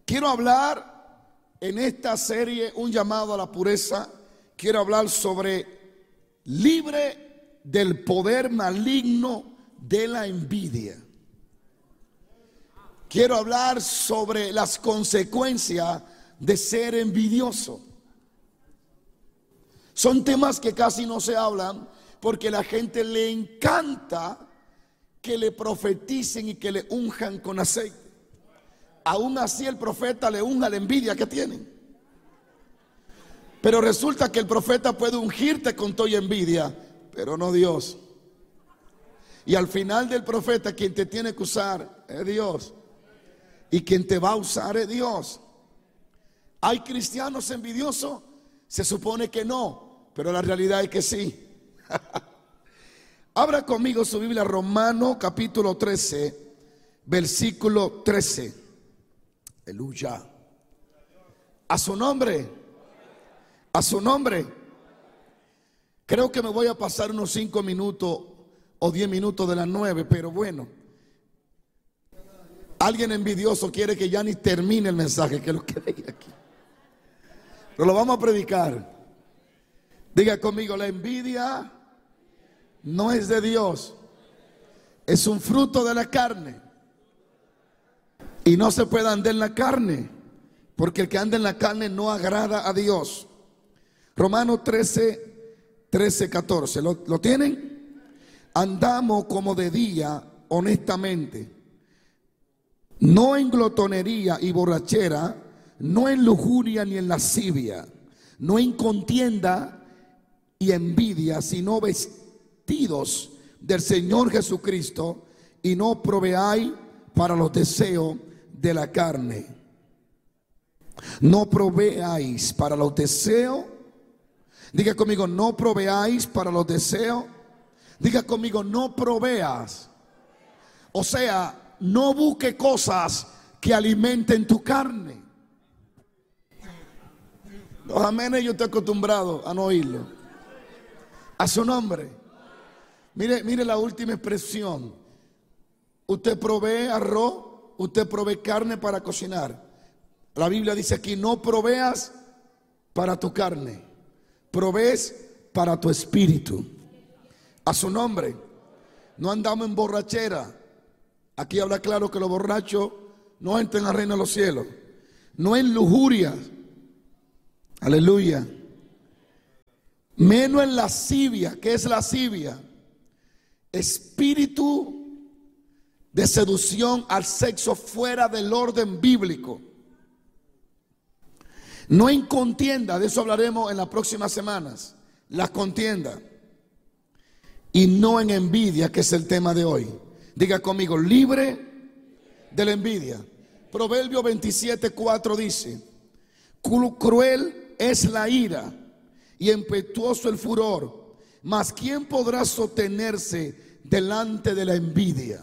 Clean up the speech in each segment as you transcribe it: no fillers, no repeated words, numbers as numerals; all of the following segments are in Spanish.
Quiero hablar en esta serie, un llamado a la pureza. Quiero hablar sobre libre del poder maligno de la envidia. Quiero hablar sobre las consecuencias de ser envidioso. Son temas que casi no se hablan porque a la gente le encanta que le profeticen y que le unjan con aceite. Aún así el profeta le unja la envidia que tienen. Pero resulta que el profeta puede ungirte con toda envidia, pero no Dios. Y al final del profeta quien te tiene que usar es Dios. Y quien te va a usar es Dios. ¿Hay cristianos envidiosos? Se supone que no, pero la realidad es que sí. Abra conmigo su Biblia, Romanos capítulo 13, versículo 13. Aleluya. A su nombre. A su nombre. Creo que me voy a pasar unos 5 minutos o 10 minutos de las 9, pero bueno. Alguien envidioso quiere que ya ni termine el mensaje, que lo que leí aquí. Pero lo vamos a predicar. Diga conmigo, la envidia no es de Dios. Es un fruto de la carne. Y no se puede andar en la carne, porque el que anda en la carne no agrada a Dios. Romanos 13, 14. ¿Lo tienen? Andamos como de día honestamente, no en glotonería y borrachera, no en lujuria ni en lascivia, no en contienda y envidia, sino vestidos del Señor Jesucristo, y no proveáis para los deseos de la carne. No proveáis para los deseos. Diga conmigo, no proveáis para los deseos. Diga conmigo, no proveas. O sea, no busque cosas que alimenten tu carne. Los amenes yo estoy acostumbrado a no oírlo. A su nombre. Mire la última expresión. Usted provee arroz, usted provee carne para cocinar. La Biblia dice aquí, no proveas para tu carne, provees para tu espíritu. A su nombre. No andamos en borrachera. Aquí habla claro que los borrachos no entran al reino de los cielos. No en lujuria. Aleluya. Menos en lascivia. ¿Qué es lascivia? Espíritu de seducción al sexo fuera del orden bíblico. No en contienda, de eso hablaremos en las próximas semanas. La contienda. Y no en envidia, que es el tema de hoy. Diga conmigo, libre de la envidia. Proverbio 27:4 dice: cruel es la ira y impetuoso el furor, mas ¿quién podrá sostenerse delante de la envidia?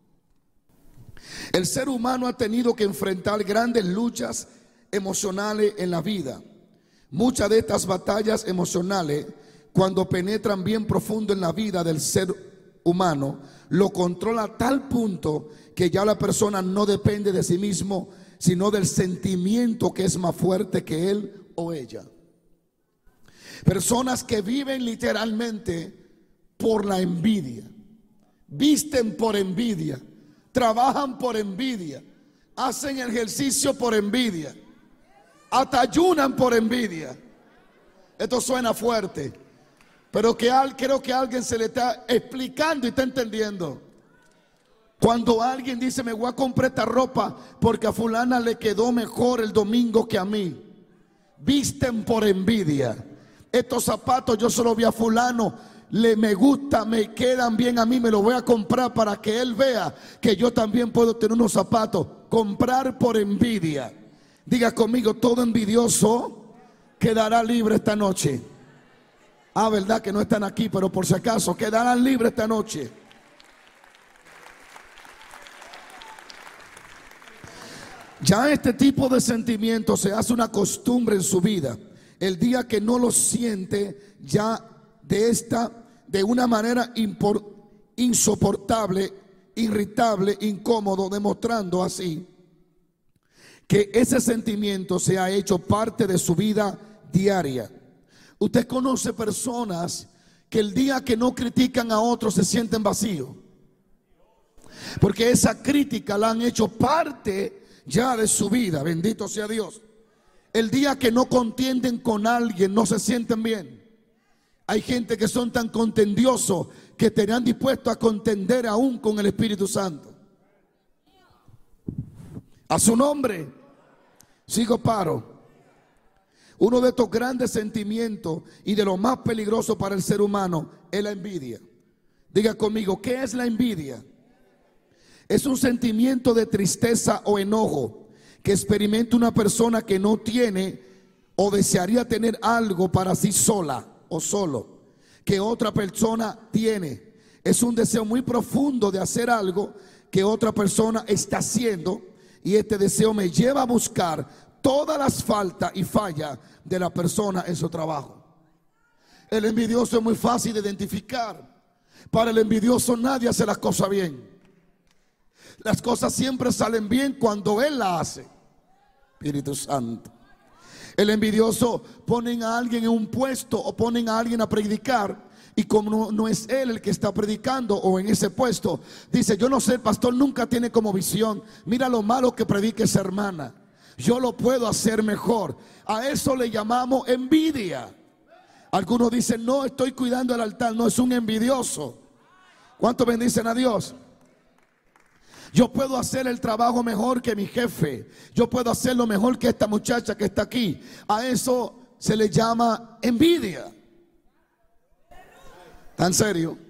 El ser humano ha tenido que enfrentar grandes luchas emocionales en la vida. Muchas de estas batallas emocionales, cuando penetran bien profundo en la vida del ser humano, lo controla a tal punto que ya la persona no depende de sí mismo, sino del sentimiento que es más fuerte que él o ella. Personas que viven literalmente por la envidia, visten por envidia, trabajan por envidia, hacen ejercicio por envidia, hasta ayunan por envidia. Esto suena fuerte, pero creo que a alguien se le está explicando y está entendiendo. Cuando alguien dice, me voy a comprar esta ropa porque a fulana le quedó mejor el domingo que a mí, visten por envidia. Estos zapatos yo solo vi a fulano, me gusta, me quedan bien a mí, me los voy a comprar para que él vea que yo también puedo tener unos zapatos. Comprar por envidia. Diga conmigo, todo envidioso quedará libre esta noche. Ah, verdad que no están aquí, pero por si acaso quedarán libres esta noche. Ya este tipo de sentimiento se hace una costumbre en su vida. El día que no lo siente ya de una manera insoportable, irritable, incómodo, demostrando así que ese sentimiento se ha hecho parte de su vida diaria. Usted conoce personas que el día que no critican a otros se sienten vacíos, porque esa crítica la han hecho parte ya de su vida. Bendito sea Dios. El día que no contienden con alguien no se sienten bien. Hay gente que son tan contendiosos que estarían dispuestos a contender aún con el Espíritu Santo. A su nombre. Sigo paro. Uno de estos grandes sentimientos y de lo más peligroso para el ser humano es la envidia. Diga conmigo, ¿qué es la envidia? Es un sentimiento de tristeza o enojo que experimenta una persona que no tiene o desearía tener algo para sí sola o solo que otra persona tiene. Es un deseo muy profundo de hacer algo que otra persona está haciendo, y este deseo me lleva a buscar todas las faltas y fallas de la persona en su trabajo. El envidioso es muy fácil de identificar. Para el envidioso nadie hace las cosas bien. Las cosas siempre salen bien cuando él las hace. Espíritu Santo. El envidioso ponen a alguien en un puesto o ponen a alguien a predicar, y como no es él el que está predicando o en ese puesto, dice: yo no sé, el pastor nunca tiene como visión. Mira lo malo que predica esa hermana, yo lo puedo hacer mejor. A eso le llamamos envidia. Algunos dicen: no, estoy cuidando el altar. No, es un envidioso. ¿Cuántos bendicen a Dios? Yo puedo hacer el trabajo mejor que mi jefe. Yo puedo hacerlo mejor que esta muchacha que está aquí. A eso se le llama envidia. ¿Tan serio?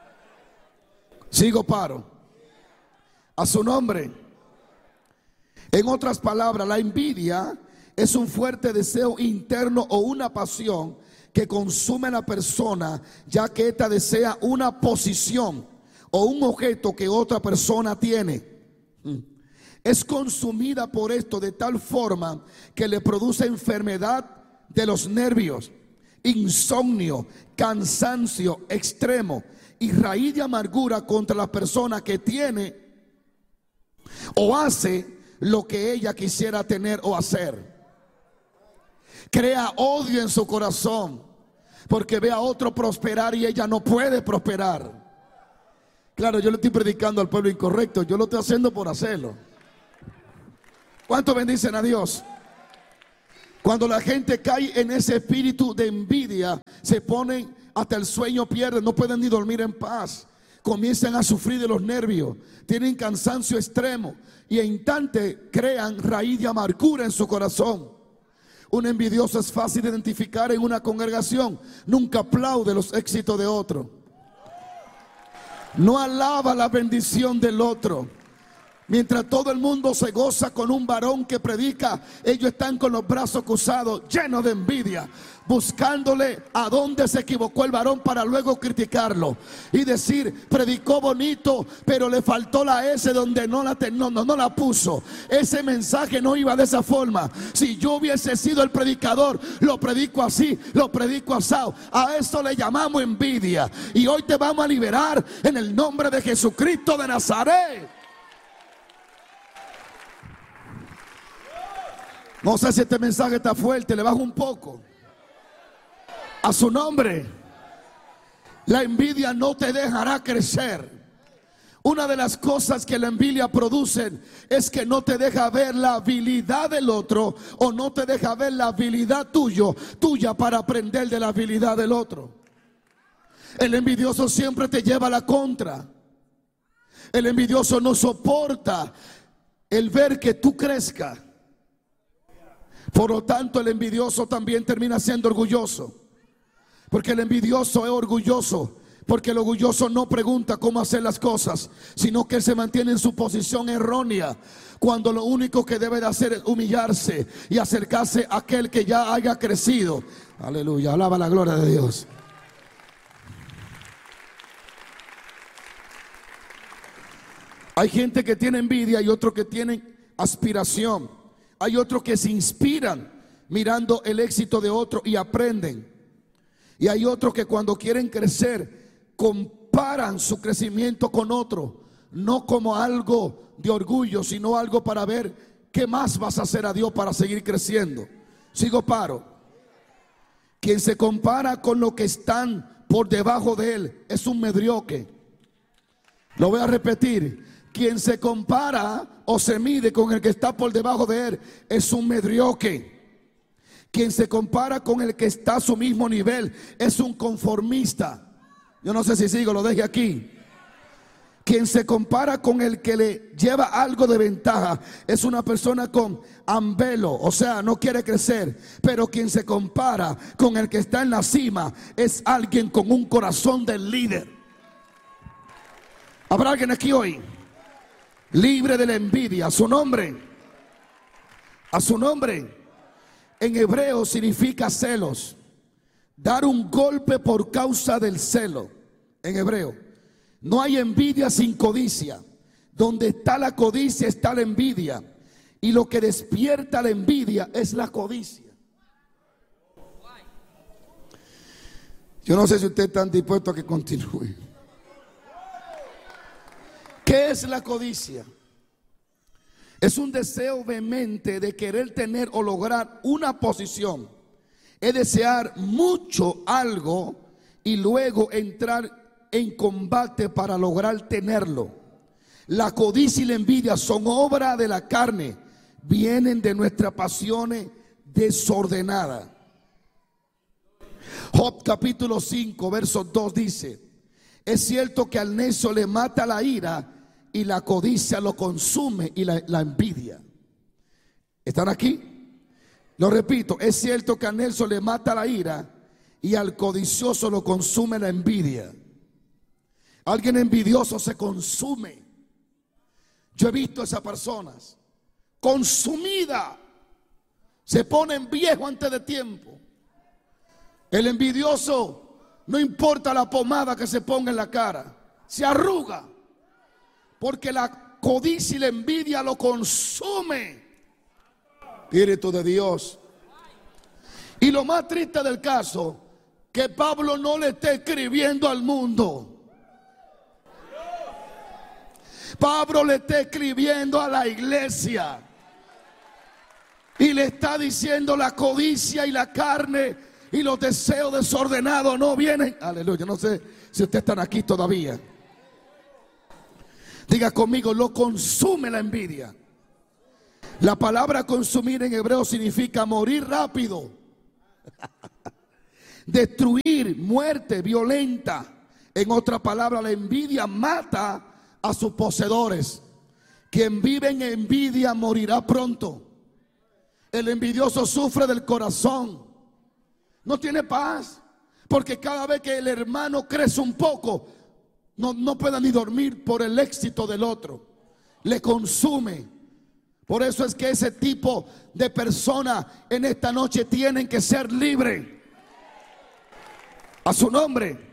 Sigo paro. A su nombre. En otras palabras, la envidia es un fuerte deseo interno o una pasión que consume a la persona, ya que ésta desea una posición o un objeto que otra persona tiene. Es consumida por esto de tal forma que le produce enfermedad de los nervios, insomnio, cansancio extremo y raíz de amargura contra la persona que tiene o hace lo que ella quisiera tener o hacer. Crea odio en su corazón porque ve a otro prosperar y ella no puede prosperar. Claro, yo le estoy predicando al pueblo incorrecto. Yo lo estoy haciendo por hacerlo. ¿Cuántos bendicen a Dios? Cuando la gente cae en ese espíritu de envidia, se ponen hasta el sueño, pierden, no pueden ni dormir en paz. Comienzan a sufrir de los nervios, tienen cansancio extremo y en instante crean raíz de amargura en su corazón. Un envidioso es fácil de identificar en una congregación. Nunca aplaude los éxitos de otro. No alaba la bendición del otro. Mientras todo el mundo se goza con un varón que predica, ellos están con los brazos cruzados, llenos de envidia, buscándole a dónde se equivocó el varón para luego criticarlo y decir: predicó bonito, pero le faltó la S donde no la puso. Ese mensaje no iba de esa forma. Si yo hubiese sido el predicador, lo predico así, lo predico asado. A eso le llamamos envidia. Y hoy te vamos a liberar en el nombre de Jesucristo de Nazaret. No sé si este mensaje está fuerte, le bajo un poco. A su nombre. La envidia no te dejará crecer. Una de las cosas que la envidia produce es que no te deja ver la habilidad del otro, o no te deja ver la habilidad tuya para aprender de la habilidad del otro. El envidioso siempre te lleva a la contra. El envidioso no soporta el ver que tú crezcas. Por lo tanto, el envidioso también termina siendo orgulloso. Porque el envidioso es orgulloso. Porque el orgulloso no pregunta cómo hacer las cosas, sino que él se mantiene en su posición errónea, cuando lo único que debe de hacer es humillarse y acercarse a aquel que ya haya crecido. Aleluya, alaba la gloria de Dios. Hay gente que tiene envidia y otros que tienen aspiración. Hay otros que se inspiran mirando el éxito de otro y aprenden. Y hay otros que cuando quieren crecer comparan su crecimiento con otro, no como algo de orgullo, sino algo para ver ¿qué más vas a hacer a Dios para seguir creciendo? Sigo paro. Quien se compara con los que están por debajo de él es un mediocre. Lo voy a repetir. Quien se compara o se mide con el que está por debajo de él es un mediocre. Quien se compara con el que está a su mismo nivel es un conformista. Yo no sé si sigo, lo deje aquí. Quien se compara con el que le lleva algo de ventaja es una persona con ambelo, o sea, no quiere crecer. Pero quien se compara con el que está en la cima es alguien con un corazón de líder. ¿Habrá alguien aquí hoy libre de la envidia? A su nombre. A su nombre. En hebreo significa celos. Dar un golpe por causa del celo. En hebreo. No hay envidia sin codicia. Donde está la codicia está la envidia. Y lo que despierta la envidia es la codicia. Yo no sé si usted está dispuesto a que continúe. ¿Qué es la codicia? Es un deseo vehemente de querer tener o lograr una posición. Es desear mucho algo y luego entrar en combate para lograr tenerlo. La codicia y la envidia son obra de la carne, vienen de nuestras pasiones desordenadas. Job capítulo 5 verso 2 dice: es cierto que al necio le mata la ira y la codicia lo consume y la envidia. ¿Están aquí? Lo repito, es cierto que al necio le mata la ira y al codicioso lo consume la envidia. Alguien envidioso se consume. Yo he visto a esas personas consumidas, se ponen viejos antes de tiempo. El envidioso, no importa la pomada que se ponga en la cara, se arruga, porque la codicia y la envidia lo consume. Espíritu de Dios. Y lo más triste del caso, que Pablo no le está escribiendo al mundo. Pablo le está escribiendo a la iglesia y le está diciendo: la codicia y la carne y los deseos desordenados no vienen. Aleluya. No sé si ustedes están aquí todavía. Diga conmigo: lo consume la envidia. La palabra consumir en hebreo significa morir rápido, destruir, muerte violenta. En otra palabra, la envidia mata a sus poseedores. Quien vive en envidia morirá pronto. El envidioso sufre del corazón, no tiene paz, porque cada vez que el hermano crece un poco, no puede ni dormir por el éxito del otro. Le consume. Por eso es que ese tipo de personas en esta noche tienen que ser libres. A su nombre.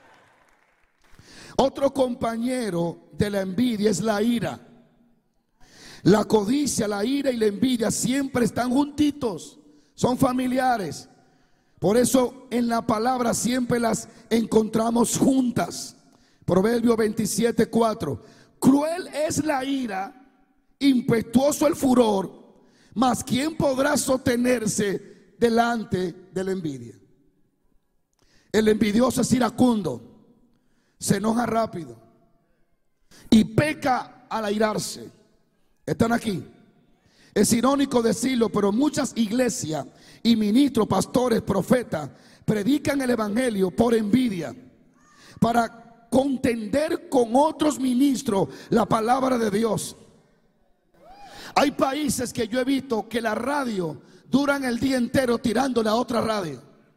Otro compañero de la envidia es la ira. La codicia, la ira y la envidia siempre están juntitos, son familiares. Por eso en la palabra siempre las encontramos juntas. Proverbio 27:4. Cruel es la ira, impetuoso el furor, mas ¿quién podrá sostenerse delante de la envidia? El envidioso es iracundo, se enoja rápido y peca al airarse. ¿Están aquí? Es irónico decirlo, pero muchas iglesias y ministros, pastores, profetas predican el evangelio por envidia, para contender con otros ministros la palabra de Dios. Hay países que yo he visto que la radio duran el día entero tirándole a otra radio.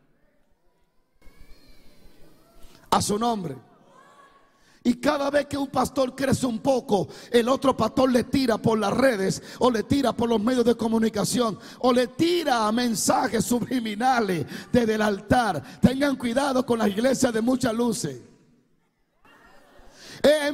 A su nombre. Y cada vez que un pastor crece un poco, el otro pastor le tira por las redes, o le tira por los medios de comunicación, o le tira mensajes subliminales desde el altar. Tengan cuidado con las iglesias de muchas luces.